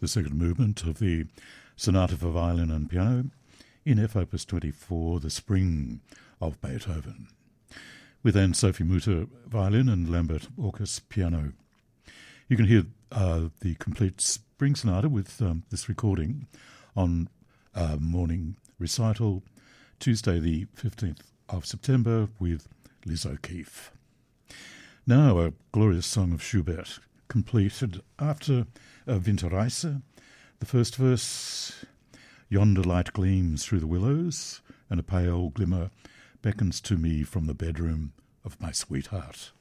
the second movement of the Sonata for Violin and Piano in F Opus 24, The Spring of Beethoven, with Anne-Sophie Mutter violin and Lambert Orkus piano. You can hear the complete Spring Sonata with this recording on morning recital, Tuesday the 15th of September with Liz O'Keeffe. Now a glorious song of Schubert, completed after Winterreise. The first verse, yonder light gleams through the willows, and a pale glimmer beckons to me from the bedroom of my sweetheart.